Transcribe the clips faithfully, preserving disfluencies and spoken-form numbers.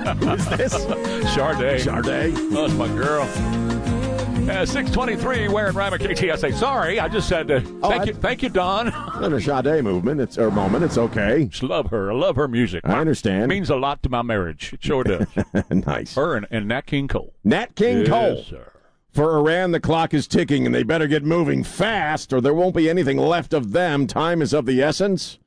Who is this? Sade. Sade. Oh, that's my girl. Uh, six twenty-three, Ware and Ryman, K T S A. Sorry, I just said uh, Oh, thank I- you, thank you, Don. In a Sade movement, it's or moment. It's okay. Just love her. I love her music. I understand. It means a lot to my marriage. It sure does. Nice. Her and, and Nat King Cole. Nat King yes, Cole. Sir. For Iran, the clock is ticking, and they better get moving fast, or there won't be anything left of them. Time is of the essence.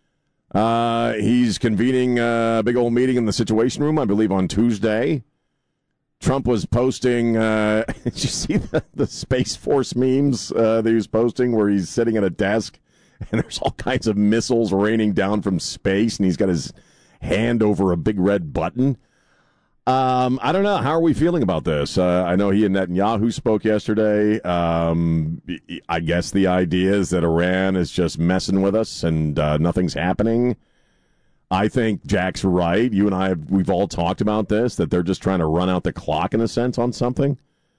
Uh, he's convening a big old meeting in the Situation Room, I believe, on Tuesday. Trump was posting, uh, did you see the, the Space Force memes uh, that he was posting where he's sitting at a desk and there's all kinds of missiles raining down from space and he's got his hand over a big red button? Um, I don't know. How are we feeling about this? Uh, I know he and Netanyahu spoke yesterday. Um, I guess the idea is that Iran is just messing with us and uh, nothing's happening. I think Jack's right. You and I, have, we've all talked about this, that they're just trying to run out the clock in a sense on something.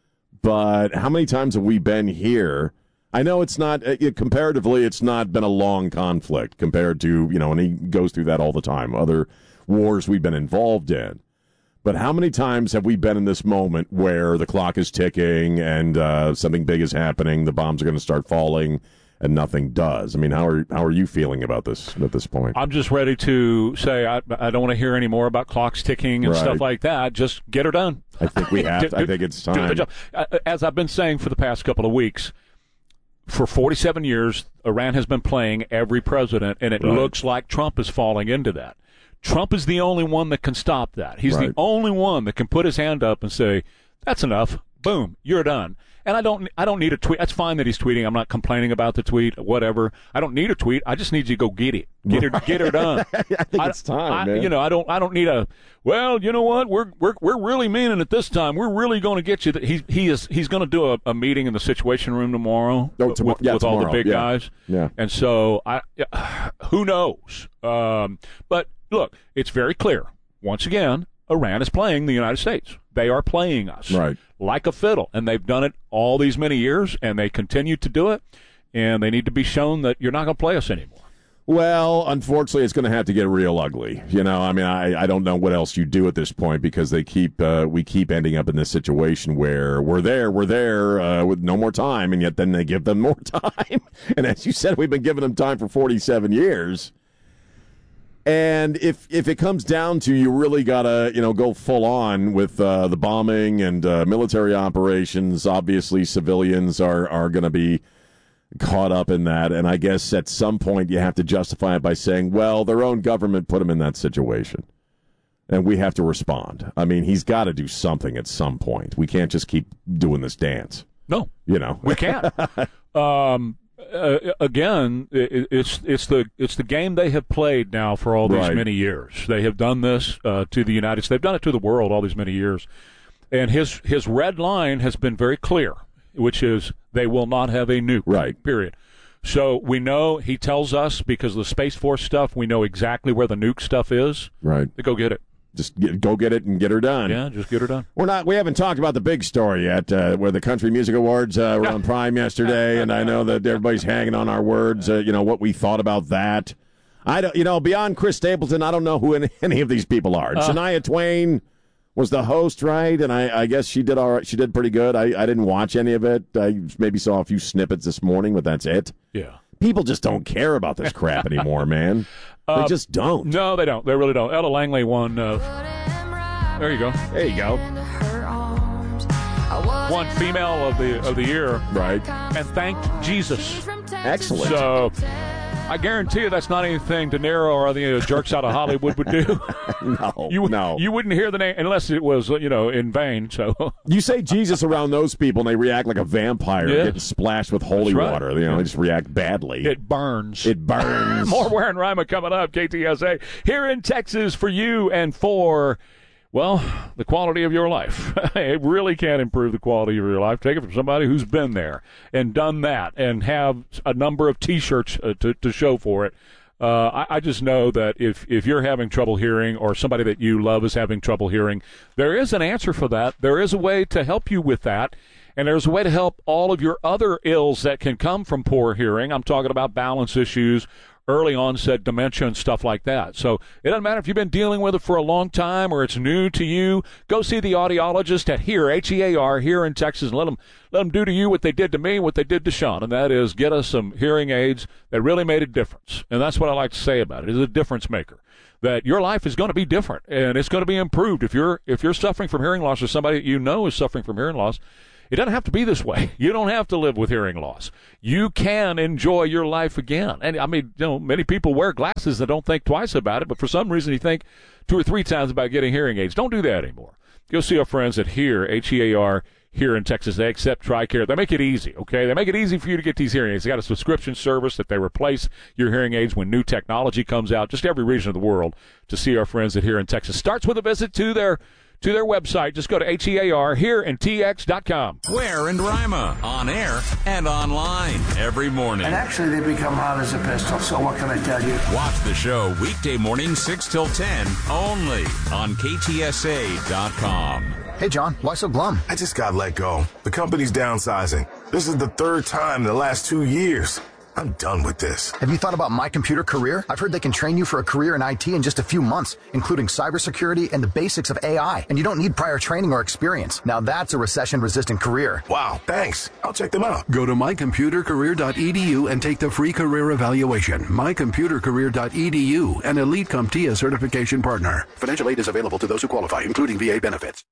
But how many times have we been here? I know it's not, uh, comparatively, it's not been a long conflict compared to, you know, and he goes through that all the time, other wars we've been involved in. But how many times have we been in this moment where the clock is ticking and uh, something big is happening, the bombs are going to start falling, and nothing does? I mean, how are how are you feeling about this at this point? I'm just ready to say I, I don't want to hear any more about clocks ticking and Right. stuff like that. Just get her done. I think we have. To, I think it's Do the time. job. Uh, As I've been saying for the past couple of weeks, for forty-seven years, Iran has been playing every president, and it Right. looks like Trump is falling into that. Trump is the only one that can stop that. He's Right. the only one that can put his hand up and say, "That's enough. Boom, you're done." And I don't, I don't need a tweet. That's fine that he's tweeting. I'm not complaining about the tweet, whatever. I don't need a tweet. I just need you to go get it, get her, get her done. I think it's time, I, man. You know, I don't, I don't need a. Well, you know what? We're we're we're really meaning it this time. We're really going to get you. That he he is he's going to do a, a meeting in the Situation Room tomorrow Oh, with, tomorrow- yeah, with all the tomorrow, big yeah. guys. Yeah. And so I, who knows? Um, but look, it's very clear. Once again, Iran is playing the United States. They are playing us Right. like a fiddle, and they've done it all these many years, and they continue to do it. And they need to be shown that you're not going to play us anymore. Well, unfortunately, it's going to have to get real ugly. You know, I mean, I, I don't know what else you do at this point because they keep uh, we keep ending up in this situation where we're there, we're there uh, with no more time, and yet then they give them more time. And as you said, we've been giving them time for forty-seven years. And if if it comes down to you really got to, you know, go full on with uh, the bombing and uh, military operations, obviously civilians are, are going to be caught up in that. And I guess at some point you have to justify it by saying, well, their own government put them in that situation. And we have to respond. I mean, he's got to do something at some point. We can't just keep doing this dance. No, You know, we can't. um, uh, again, it, it's it's the it's the game they have played now for all these Right. many years. They have done this uh, to the United States. They've done it to the world all these many years. And his his red line has been very clear, which is they will not have a nuke. Right. Period. So we know he tells us because of the Space Force stuff. We know exactly where the nuke stuff is. right. They go get it. Just get, go get it and get her done. Yeah, just get her done. We're not. We haven't talked about the big story yet, uh, where the Country Music Awards uh, were on Prime yesterday, and I know that everybody's hanging on our words. Uh, you know what we thought about that. I don't. You know, beyond Chris Stapleton, I don't know who any, any of these people are. Uh. Shania Twain was the host, right? And I, I guess she did all right. She did pretty good. I, I didn't watch any of it. I maybe saw a few snippets this morning, but that's it. Yeah. People just don't care about this crap anymore, man. They Uh, just don't. No, they don't. They really don't. Ella Langley won. Uh, there you go. There you go. One female of the of the year, Right. and thanked Jesus. Excellent. So I guarantee you that's not anything De Niro or the uh, jerks out of Hollywood would do. no. You no. you wouldn't hear the name unless it was uh, you know in vain. So You say Jesus around those people, and they react like a vampire Yeah. getting splashed with holy That's right. water. You know, they just react badly. it burns. It burns. More Ware and Ryman coming up. K T S A here in Texas for you and for. Well, the quality of your life. It really can improve the quality of your life. Take it from somebody who's been there and done that and have a number of T-shirts uh, to, to show for it. Uh, I, I just know that if, if you're having trouble hearing or somebody that you love is having trouble hearing, there is an answer for that. There is a way to help you with that. And there's a way to help all of your other ills that can come from poor hearing. I'm talking about balance issues early onset dementia and stuff like that. So it doesn't matter if you've been dealing with it for a long time or it's new to you. Go see the audiologist at Hear, H E A R, here in Texas, and let them, let them do to you what they did to me, what they did to Sean, and that is get us some hearing aids that really made a difference. And that's what I like to say about it. It's a difference maker. That your life is going to be different, and it's going to be improved. If you're if you're suffering from hearing loss, or somebody that you know is suffering from hearing loss, it doesn't have to be this way. You don't have to live with hearing loss. You can enjoy your life again. And, I mean, you know, many people wear glasses that don't think twice about it, but for some reason you think two or three times about getting hearing aids. Don't do that anymore. Go see our friends at Hear, H E A R, here in Texas. They accept TRICARE. They make it easy, okay? They make it easy for you to get these hearing aids. They got a subscription service that they replace your hearing aids when new technology comes out, just every region of the world, to see our friends at Here in Texas. Starts with a visit to their to their website. Just go to H E A R, here and T X dot com. Ware and Rima, on air and online every morning. And actually, they become hot as a pistol, so what can I tell you? Watch the show weekday morning, six till ten, only on K T S A dot com. Hey, John, why so glum? I just got let go. The company's downsizing. This is the third time in the last two years. I'm done with this. Have you thought about My Computer Career? I've heard they can train you for a career in I T in just a few months, including cybersecurity and the basics of A I. And you don't need prior training or experience. Now that's a recession-resistant career. Wow, thanks. I'll check them out. Go to my computer career dot e d u and take the free career evaluation. my computer career dot e d u, an Elite CompTIA certification partner. Financial aid is available to those who qualify, including V A benefits.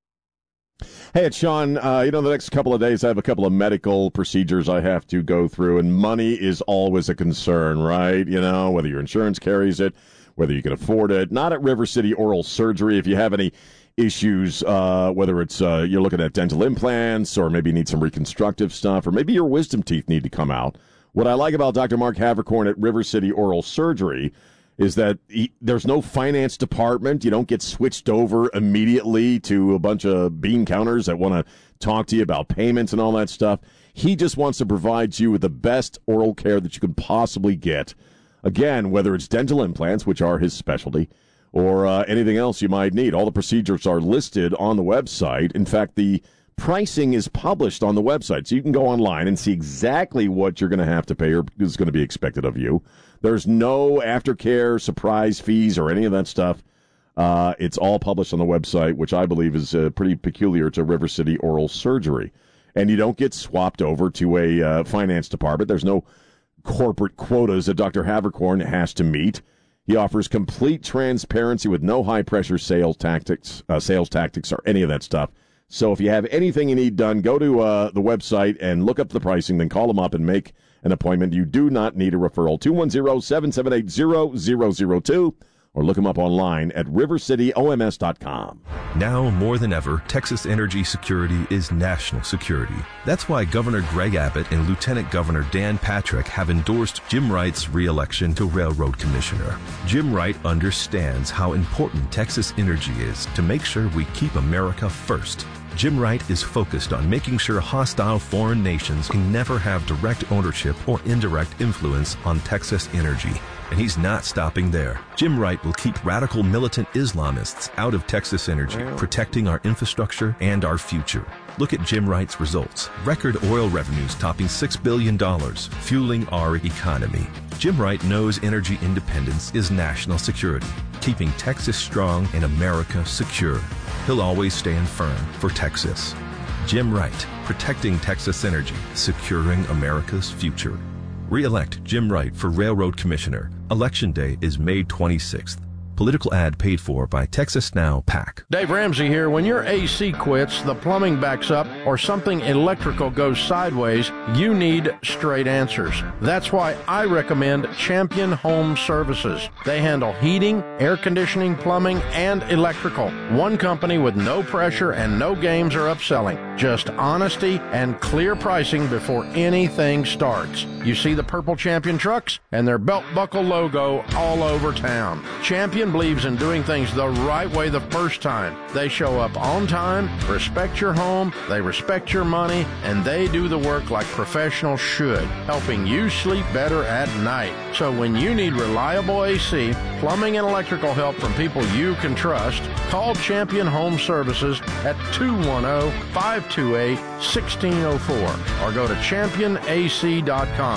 Hey, it's Sean. Uh, you know, the next couple of days I have a couple of medical procedures I have to go through, and money is always a concern, right? You know, whether your insurance carries it, whether you can afford it. Not at River City Oral Surgery. If you have any issues, uh, whether it's uh, you're looking at dental implants, or maybe you need some reconstructive stuff, or maybe your wisdom teeth need to come out. What I like about Doctor Mark Havercorn at River City Oral Surgery is that he, there's no finance department. You don't get switched over immediately to a bunch of bean counters that want to talk to you about payments and all that stuff. He just wants to provide you with the best oral care that you can possibly get. Again, whether it's dental implants, which are his specialty, or uh, anything else you might need. All the procedures are listed on the website. In fact, the pricing is published on the website, so you can go online and see exactly what you're going to have to pay or is going to be expected of you. There's no aftercare, surprise fees, or any of that stuff. Uh, it's all published on the website, which I believe is uh, pretty peculiar to River City Oral Surgery. And you don't get swapped over to a uh, finance department. There's no corporate quotas that Doctor Havercorn has to meet. He offers complete transparency with no high-pressure sales tactics, uh, sales tactics, or any of that stuff. So if you have anything you need done, go to uh, the website and look up the pricing, then call them up and make an appointment. You do not need a referral. two one zero, seven seven eight, zero zero zero two, or look them up online at river city o m s dot com. Now more than ever, Texas energy security is national security. That's why Governor Greg Abbott and Lieutenant Governor Dan Patrick have endorsed Jim Wright's re-election to Railroad Commissioner. Jim Wright understands how important Texas energy is to make sure we keep America first. Jim Wright is focused on making sure hostile foreign nations can never have direct ownership or indirect influence on Texas energy. And he's not stopping there. Jim Wright will keep radical militant Islamists out of Texas energy, protecting our infrastructure and our future. Look at Jim Wright's results. Record oil revenues topping six billion dollars, fueling our economy. Jim Wright knows energy independence is national security, keeping Texas strong and America secure. He'll always stand firm for Texas. Jim Wright, protecting Texas energy, securing America's future. Re-elect Jim Wright for Railroad Commissioner. Election day is May twenty-sixth. Political ad paid for by Texas Now PAC. Dave Ramsey here. When your A C quits, the plumbing backs up, or something electrical goes sideways, you need straight answers. That's why I recommend Champion Home Services. They handle heating, air conditioning, plumbing, and electrical. One company with no pressure and no games or upselling. Just honesty and clear pricing before anything starts. You see the purple Champion trucks and their belt buckle logo all over town. Champion believes in doing things the right way the first time. They show up on time, respect your home, they respect your money, and they do the work like professionals should, helping you sleep better at night. So when you need reliable A C, plumbing, and electrical help from people you can trust, call Champion Home Services at two one zero, five two eight, one six zero four or go to champion a c dot com.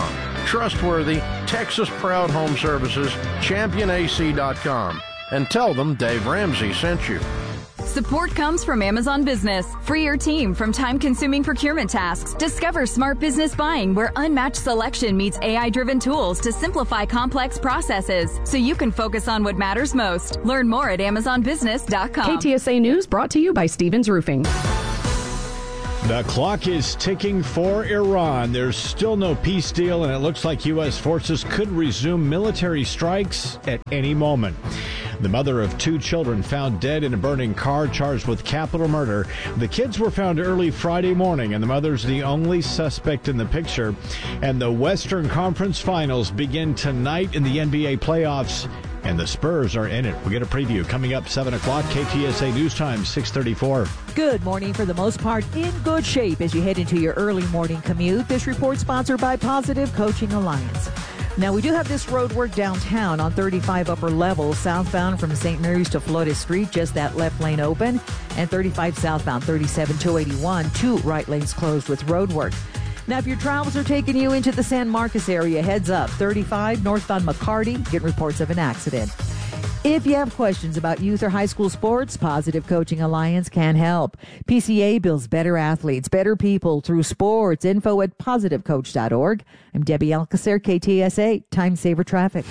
trustworthy, Texas-proud home services, champion A C dot com. And tell them Dave Ramsey sent you. Support comes from Amazon Business. Free your team from time-consuming procurement tasks. Discover smart business buying where unmatched selection meets A I-driven tools to simplify complex processes so you can focus on what matters most. Learn more at amazon business dot com. K T S A News brought to you by Stevens Roofing. The clock is ticking for Iran. There's still no peace deal, and it looks like U S forces could resume military strikes at any moment. The mother of two children found dead in a burning car, charged with capital murder. The kids were found early Friday morning, and the mother's the only suspect in the picture. And the Western Conference Finals begin tonight in the N B A playoffs, and the Spurs are in it. We'll get a preview coming up seven o'clock. K T S A News Time, six thirty-four. Good morning. For the most part, in good shape as you head into your early morning commute. This report sponsored by Positive Coaching Alliance. Now, we do have this road work downtown on thirty-five upper level, southbound from Saint Mary's to Florida Street, just that left lane open, and thirty-five southbound, thirty-seven two eighty-one, two right lanes closed with road work. Now, if your travels are taking you into the San Marcos area, heads up, thirty-five northbound McCarty, get reports of an accident. If you have questions about youth or high school sports, Positive Coaching Alliance can help. P C A builds better athletes, better people through sports. Info at positive coach dot org. I'm Debbie Alcacer, K T S A, Time Saver Traffic.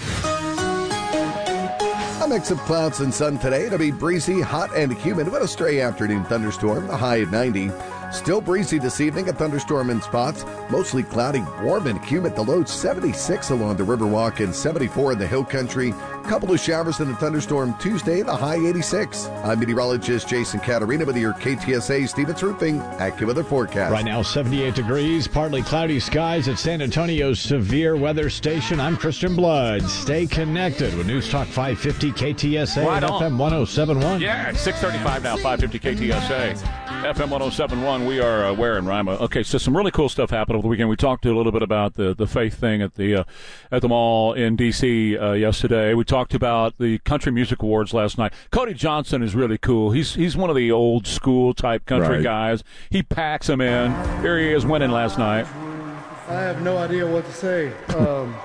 A mix of clouds and sun today. It'll be breezy, hot, and humid with a stray afternoon thunderstorm, the high at ninety. Still breezy this evening, a thunderstorm in spots. Mostly cloudy, warm, and humid. The low seventy-six along the Riverwalk and seventy-four in the Hill Country. Couple of showers and a thunderstorm Tuesday, the high eighty-six. I'm meteorologist Jason Caterina with your K T S A Stevens Roofing AccuWeather forecast. Right now, seventy-eight degrees, partly cloudy skies at San Antonio's Severe Weather Station. I'm Christian Blood. Stay connected with News Talk five fifty K T S A right and on. F M one oh seven point one. Yeah, it's six thirty-five now, five fifty K T S A. F M one oh seven point one, we are uh, where in Rima? Okay, so some really cool stuff happened over the weekend. We talked a little bit about the, the faith thing at the uh, at the mall in D C uh, yesterday. We talked about the Country Music Awards last night. Cody Johnson is really cool. He's he's one of the old school type country Right. guys. He packs them in. Here he is winning last night. I have no idea what to say. Um,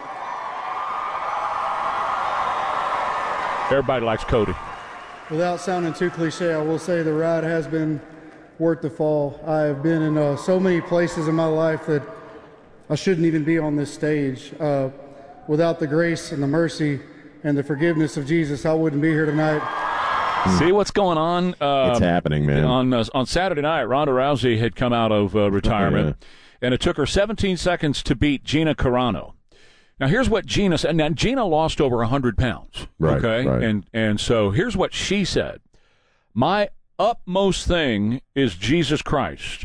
Everybody likes Cody. without sounding too cliche, I will say the ride has been worth the fall. I have been in uh, so many places in my life that I shouldn't even be on this stage. Uh, without the grace and the mercy and the forgiveness of Jesus, I wouldn't be here tonight. See what's going on? Uh, It's happening, man. On uh, on Saturday night, Ronda Rousey had come out of uh, retirement, Oh, and it took her seventeen seconds to beat Gina Carano. Now, here's what Gina said. Now, Gina lost over one hundred pounds, Right, okay? right. And, and so here's what she said. My utmost thing is Jesus Christ.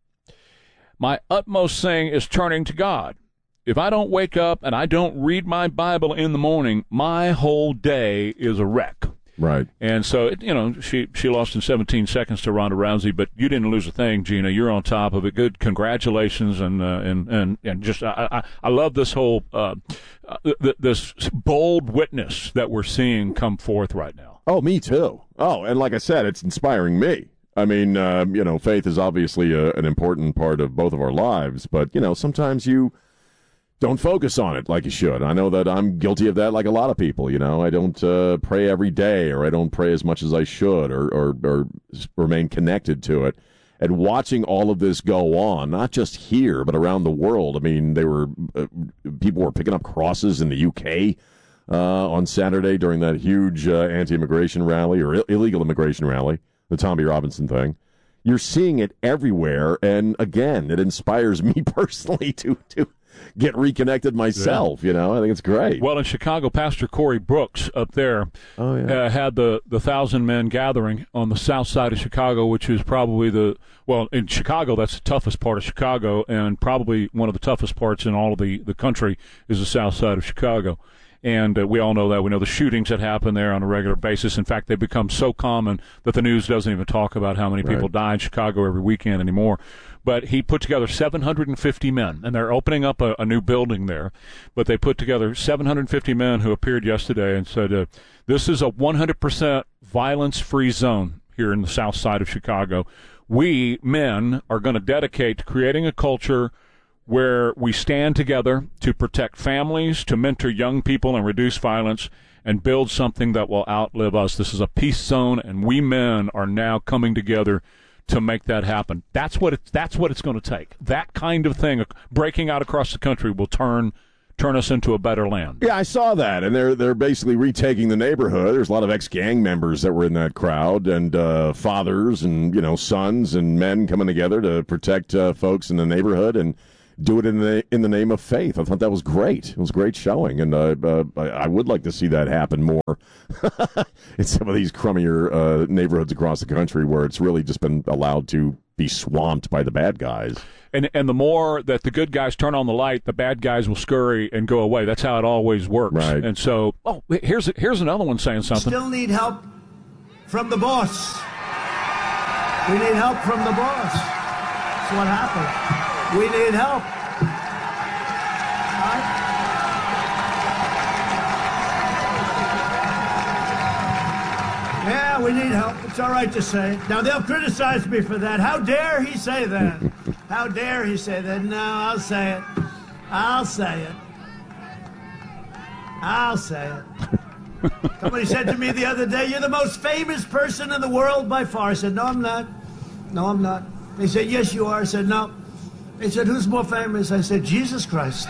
My utmost thing is turning to God. If I don't wake up and I don't read my Bible in the morning, my whole day is a wreck. Right. And so, it, you know, she she lost in seventeen seconds to Ronda Rousey, but you didn't lose a thing, Gina. You're on top of it. Good, congratulations, and uh, and and and just I, I I love this whole uh, uh, th- this bold witness that we're seeing come forth right now. Oh, me too. Oh, and like I said, it's inspiring me. I mean, uh, you know, faith is obviously a, an important part of both of our lives, but, you know, sometimes you don't focus on it like you should. I know that I'm guilty of that like a lot of people, you know. I don't uh, pray every day, or I don't pray as much as I should, or, or, or remain connected to it. And watching all of this go on, not just here, but around the world. I mean, they were uh, people were picking up crosses in the U K uh, on Saturday during that huge uh, anti-immigration rally, or Ill- illegal immigration rally, the Tommy Robinson thing. You're seeing it everywhere, and again, it inspires me personally to to get reconnected myself. Yeah. You know, I think it's great. Well, in Chicago, Pastor Corey Brooks up there oh, yeah. uh, had the the thousand men gathering on the south side of Chicago, which is probably the well in Chicago. That's the toughest part of Chicago, and probably one of the toughest parts in all of the the country is the south side of Chicago. And uh, we all know that. We know the shootings that happen there on a regular basis. In fact, they've become so common that the news doesn't even talk about how many people Right. die in Chicago every weekend anymore. But he put together seven hundred fifty men, and they're opening up a, a new building there. But they put together seven hundred fifty men who appeared yesterday and said, uh, this is a one hundred percent violence-free zone here in the south side of Chicago. We, men, are going to dedicate to creating a culture where we stand together to protect families, to mentor young people and reduce violence, and build something that will outlive us. This is a peace zone, and we men are now coming together to make that happen. That's what it's, that's what it's going to take. That kind of thing, breaking out across the country, will turn turn us into a better land. Yeah, I saw that, and they're they're basically retaking the neighborhood. There's a lot of ex-gang members that were in that crowd, and uh, fathers and, you know, sons and men coming together to protect uh, folks in the neighborhood and do it in the in the name of faith. I thought that was great. It was a great showing, and uh, uh, I, I would like to see that happen more in some of these crummier uh, neighborhoods across the country where it's really just been allowed to be swamped by the bad guys. And and the more that the good guys turn on the light, the bad guys will scurry and go away. That's how it always works. Right. And so, oh, here's here's another one saying something. Still need help from the boss. We need help from the boss. That's what happened. We need help. Right? Yeah, we need help. It's all right to say. Now, they'll criticize me for that. How dare he say that? How dare he say that? No, I'll say it. I'll say it. I'll say it. Somebody said to me the other day, "You're the most famous person in the world by far." I said, "No, I'm not. No, I'm not." They said, "Yes, you are." I said, "No." They said, "Who's more famous?" I said, "Jesus Christ."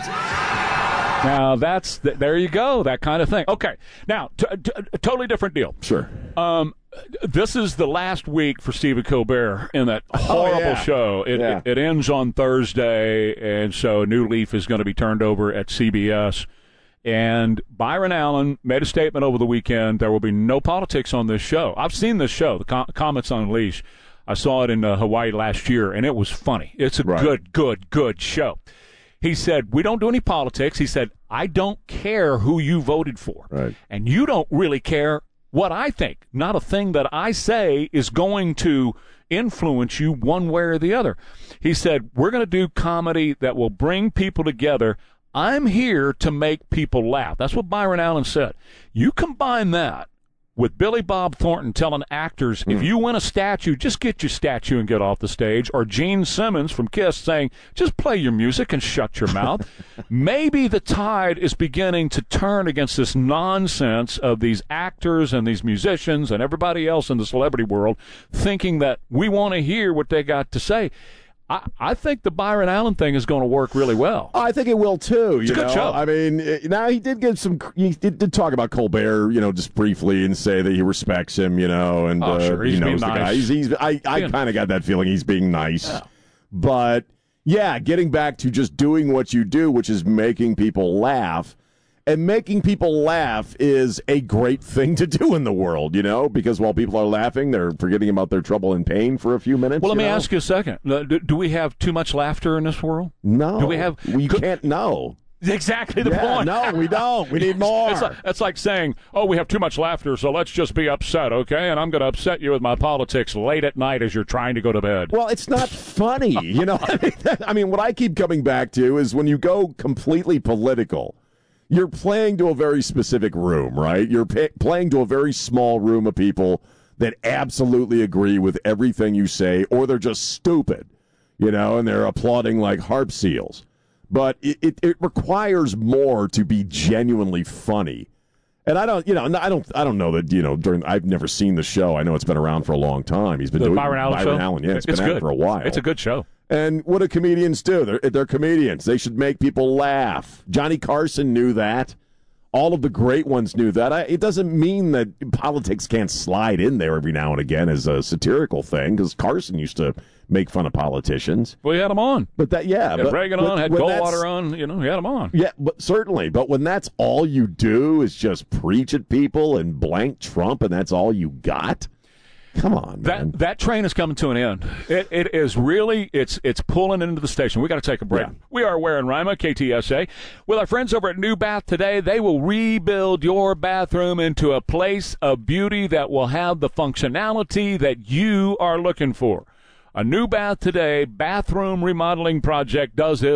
Now, that's, th- there you go, that kind of thing. Okay, now, t- t- a totally different deal. Sure. Um, this is the last week for Stephen Colbert in that horrible oh, yeah. show. It, yeah. it, it ends on Thursday, and so a new leaf is going to be turned over at C B S. And Byron Allen made a statement over the weekend, there will be no politics on this show. I've seen this show, the Com- Comets Unleashed. I saw it in uh, Hawaii last year, and it was funny. It's a right. good, good, good show. He said, we don't do any politics. He said, I don't care who you voted for. Right. And you don't really care what I think. Not a thing that I say is going to influence you one way or the other. He said, we're going to do comedy that will bring people together. I'm here to make people laugh. That's what Byron Allen said. You combine that with Billy Bob Thornton telling actors, mm. if you win a statue, just get your statue and get off the stage, or Gene Simmons from KISS saying, just play your music and shut your mouth. Maybe the tide is beginning to turn against this nonsense of these actors and these musicians and everybody else in the celebrity world thinking that we want to hear what they got to say. I, I think the Byron Allen thing is going to work really well. I think it will too. It's you a good know? show. I mean, now he did give some. He did, did talk about Colbert, you know, just briefly, and say that he respects him, you know, and oh, uh, sure. He's he knows being the nice. guy. He's, he's, I, I kind of got that feeling he's being nice, yeah. but yeah, getting back to just doing what you do, which is making people laugh. And making people laugh is a great thing to do in the world, you know, because while people are laughing, they're forgetting about their trouble and pain for a few minutes. Well, let me know? ask you a second. Do, do we have too much laughter in this world? No. Do we have? We could, can't know. Exactly the yeah, point. No, we don't. We need more. It's like, it's like saying, oh, we have too much laughter, so let's just be upset, okay? And I'm going to upset you with my politics late at night as you're trying to go to bed. Well, it's not funny, you know. I mean, that, I mean, what I keep coming back to is when you go completely political, you're playing to a very specific room, right? You're p- playing to a very small room of people that absolutely agree with everything you say, or they're just stupid, you know, and they're applauding like harp seals. But it, it, it requires more to be genuinely funny. And I don't, you know, I don't, I don't know that, you know, during, I've never seen the show. I know it's been around for a long time. He's been the doing Byron Allen Byron show? Allen, yeah, it's, it's been good out for a while. It's a good show. And what do comedians do? They're, they're comedians. They should make people laugh. Johnny Carson knew that. All of the great ones knew that. I, it doesn't mean that politics can't slide in there every now and again as a satirical thing, because Carson used to make fun of politicians. Well, he had them on. But that, yeah. Had but, Reagan but, on, had Goldwater on, you know, he had them on. Yeah, but certainly. But when that's all you do is just preach at people and blank Trump, and that's all you got? Come on, man. That that train is coming to an end. It it is really it's it's pulling into the station. We got to take a break. Yeah. We are Ware and Rima, K T S A, with our friends over at New Bath today. They will rebuild your bathroom into a place of beauty that will have the functionality that you are looking for. A New Bath today bathroom remodeling project does it all.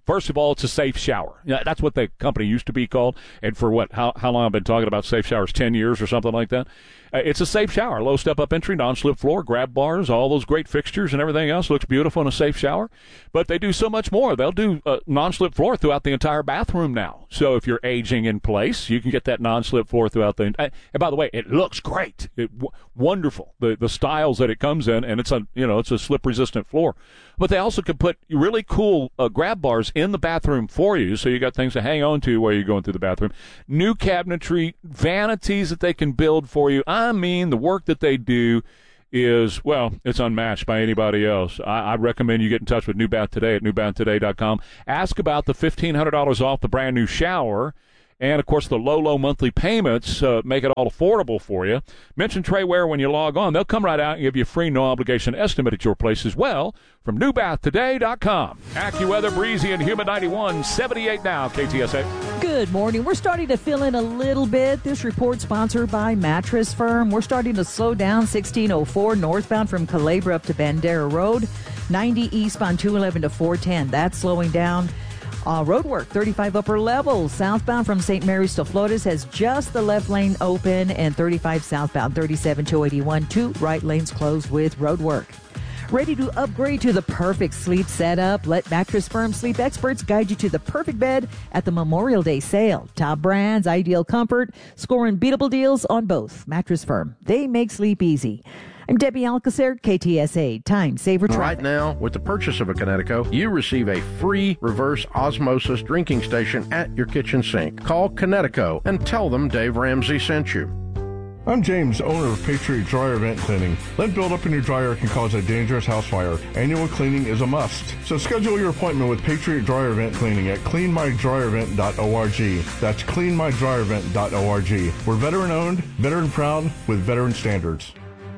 First of all, it's a safe shower. Yeah, that's what the company used to be called. And for what, how, how long I've been talking about safe showers, ten years or something like that. Uh, it's a safe shower, low step-up entry, non-slip floor, grab bars, all those great fixtures and everything else. Looks beautiful in a safe shower. But they do so much more. They'll do uh, non-slip floor throughout the entire bathroom now. So if you're aging in place, you can get that non-slip floor throughout the. Uh, and by the way, it looks great, it, w- wonderful. The the styles that it comes in, and it's a you know it's a slip-resistant floor. But they also can put really cool uh, grab bars in the bathroom for you, so you got things to hang on to while you're going through the bathroom. New cabinetry, vanities that they can build for you. I mean, the work that they do is, well, it's unmatched by anybody else. I, I recommend you get in touch with New Bath Today at new bath today dot com. Ask about the fifteen hundred dollars off the brand new shower. And, of course, the low, low monthly payments uh, make it all affordable for you. Mention Trey Ware when you log on. They'll come right out and give you a free, no-obligation estimate at your place as well from new bath today dot com. AccuWeather, breezy and humid ninety-one, seventy-eight now, K T S A. Good morning. We're starting to fill in a little bit. This report sponsored by Mattress Firm. We're starting to slow down sixteen oh four northbound from Calabria up to Bandera Road. ninety eastbound two eleven to four ten. That's slowing down. Uh, road work, thirty-five upper level. Southbound from Saint Mary's to Flores has just the left lane open, and thirty-five southbound, thirty-seven two eighty-one, two right lanes closed with road work. Ready to upgrade to the perfect sleep setup? Let Mattress Firm sleep experts guide you to the perfect bed at the Memorial Day sale. Top brands, ideal comfort, score unbeatable deals on both. Mattress Firm, they make sleep easy. I'm Debbie Alcacer, K T S A, Time Saver Traffic. Right now, with the purchase of a Connecticut, you receive a free reverse osmosis drinking station at your kitchen sink. Call Connecticut and tell them Dave Ramsey sent you. I'm James, owner of Patriot Dryer Vent Cleaning. Lead buildup in your dryer can cause a dangerous house fire. Annual cleaning is a must. So schedule your appointment with Patriot Dryer Vent Cleaning at clean my dryer vent dot org. That's clean my dryer vent dot org. We're veteran-owned, veteran-proud, with veteran standards.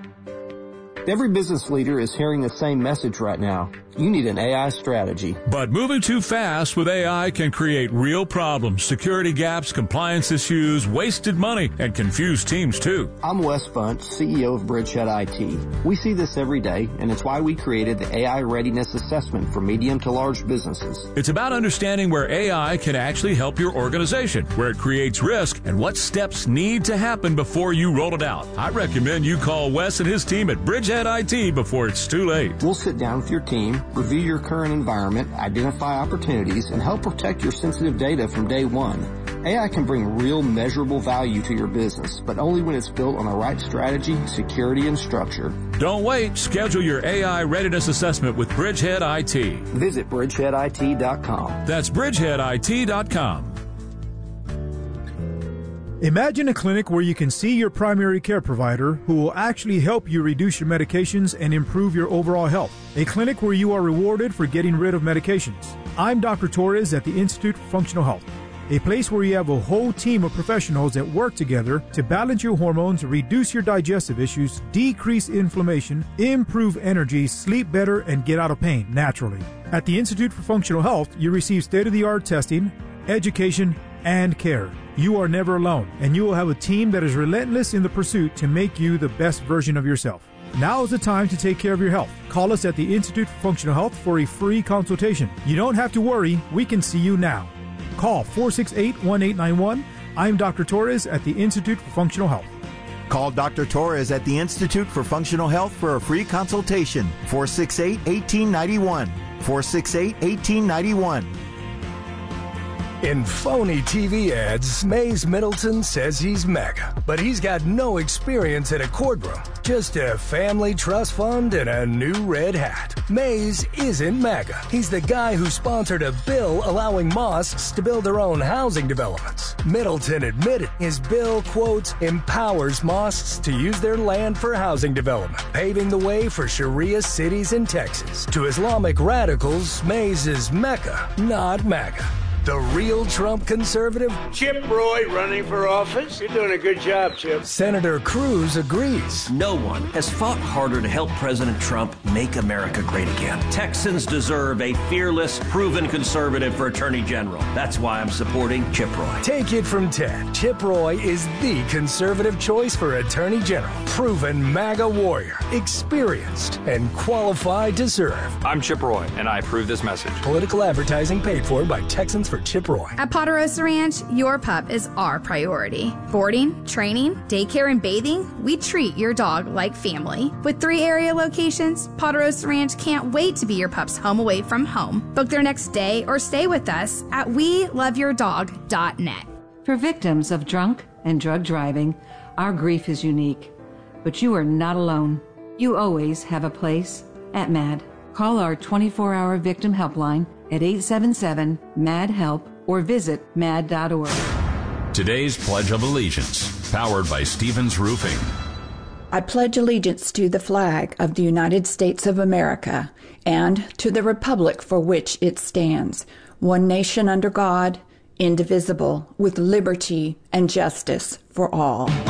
Every business leader is hearing the same message right now. You need an A I strategy. But moving too fast with A I can create real problems, security gaps, compliance issues, wasted money, and confused teams too. I'm Wes Bunch, C E O of Bridgehead I T. We see this every day, and it's why we created the A I Readiness Assessment for medium to large businesses. It's about understanding where A I can actually help your organization, where it creates risk, and what steps need to happen before you roll it out. I recommend you call Wes and his team at Bridgehead I T before it's too late. We'll sit down with your team, review your current environment, identify opportunities, and help protect your sensitive data from day one. A I can bring real measurable value to your business, but only when it's built on the right strategy, security, and structure. Don't wait. Schedule your A I readiness assessment with Bridgehead I T. Visit bridgehead I T dot com. That's bridgehead I T dot com. Imagine a clinic where you can see your primary care provider who will actually help you reduce your medications and improve your overall health. A clinic where you are rewarded for getting rid of medications. I'm Doctor Torres at the Institute for Functional Health, a place where you have a whole team of professionals that work together to balance your hormones, reduce your digestive issues, decrease inflammation, improve energy, sleep better, and get out of pain naturally. At the Institute for Functional Health, you receive state-of-the-art testing, education, and care. You are never alone, and you will have a team that is relentless in the pursuit to make you the best version of yourself. Now is the time to take care of your health. Call us at the Institute for Functional Health for a free consultation. You don't have to worry. We can see you now. Call four six eight, one eight nine one. I'm Doctor Torres at the Institute for Functional Health. Call Doctor Torres at the Institute for Functional Health for a free consultation. four six eight, one eight nine one. four six eight, one eight nine one. In phony T V ads, Mays Middleton says he's mega, but he's got no experience in a courtroom, just a family trust fund and a new red hat. Mays isn't mega. He's the guy who sponsored a bill allowing mosques to build their own housing developments. Middleton admitted his bill, quote, empowers mosques to use their land for housing development, paving the way for Sharia cities in Texas. To Islamic radicals, Mays is Mecca, not MAGA. The real Trump conservative? Chip Roy running for office? You're doing a good job, Chip. Senator Cruz agrees. No one has fought harder to help President Trump make America great again. Texans deserve a fearless, proven conservative for Attorney General. That's why I'm supporting Chip Roy. Take it from Ted. Chip Roy is the conservative choice for Attorney General. Proven MAGA warrior. Experienced and qualified to serve. I'm Chip Roy, and I approve this message. Political advertising paid for by Texans for Chip Roy. At Ponderosa Ranch, your pup is our priority. Boarding, training, daycare, and bathing, we treat your dog like family. With three area locations, Ponderosa Ranch can't wait to be your pup's home away from home. Book their next day or stay with us at we love your dog dot net. For victims of drunk and drug driving, our grief is unique. But you are not alone. You always have a place at MAD. Call our twenty-four hour victim helpline at eight seven seven, M A D, HELP or visit mad dot org. Today's Pledge of Allegiance, powered by Stevens Roofing. I pledge allegiance to the flag of the United States of America and to the republic for which it stands, one nation under God, indivisible, with liberty and justice for all.